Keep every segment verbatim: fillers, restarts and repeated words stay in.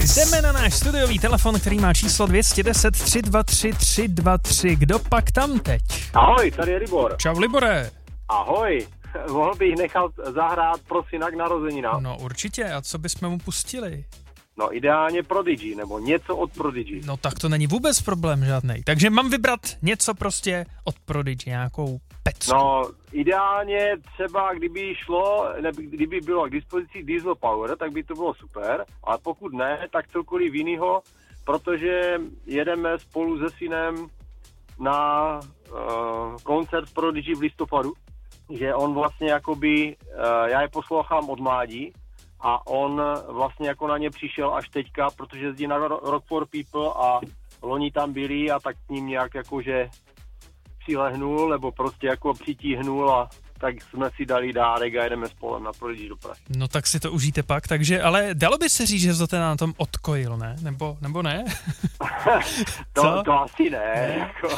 Jdeme na náš studiový telefon, který má číslo dvě set deset tři dva tři tři dva tři. Kdo pak tam teď? Ahoj, tady je Libor. Čau, Libore. Ahoj, mohl bych nechat zahrát pro syna k narozeninám? No určitě, a co bychom mu pustili? No ideálně Prodigy, nebo něco od Prodigy. No tak to není vůbec problém žádnej. Takže mám vybrat něco prostě od Prodigy, nějakou pecku. No ideálně třeba, kdyby šlo, ne, kdyby bylo k dispozici Diesel Power, tak by to bylo super, ale pokud ne, tak cokoliv jinýho, protože jedeme spolu se synem na uh, koncert Prodigy v listopadu, že on vlastně jakoby, uh, já je poslouchám od mládí, a on vlastně jako na ně přišel až teďka, protože jezdí na Rock for People a loni tam byli a tak k ním nějak jakože přilehnul, nebo prostě jako přitíhnul a tak jsme si dali dárek a jedeme spolem na Prodigy do Prahy. No tak si to užijte pak, takže, ale dalo by se říct, že to teda na tom odkojil, ne? Nebo, nebo ne? to, to asi ne, ne? Jako...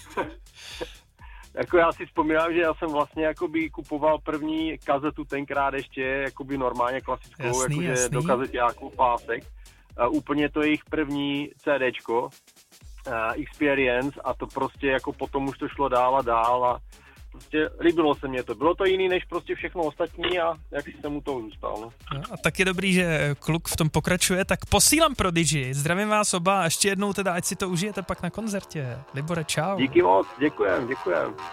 Jako já si vzpomínám, že já jsem vlastně jakoby kupoval první kazetu tenkrát ještě jakoby normálně klasickou, jasný, jakože jasný. do kazeťáku pásek. A úplně to jejich první CDčko, uh, Experience, a to prostě jako potom už to šlo dál a dál a prostě líbilo se mě to. Bylo to jiný než prostě všechno ostatní a jak si jsem mu toho zůstal. No. No, a tak je dobrý, že kluk v tom pokračuje, tak posílám Prodigy. Zdravím vás oba a ještě jednou teda, ať si to užijete pak na koncertě. Libore, čau. Díky moc, děkujem, děkujem.